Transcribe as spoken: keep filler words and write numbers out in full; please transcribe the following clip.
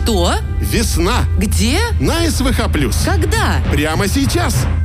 Что? Весна. Где? На СВХ+. Когда? Прямо сейчас.